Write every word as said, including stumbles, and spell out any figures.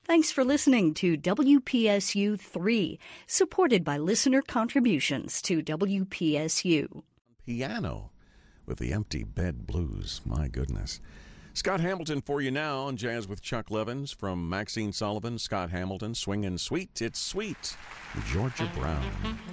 Thanks for listening to W P S U three, supported by listener contributions to W P S U. Piano with the Empty Bed Blues. My goodness. Scott Hamilton for you now on Jazz with Chuck Levins. From Maxine Sullivan, Scott Hamilton, Swingin' Sweet, It's Sweet, Georgia Brown.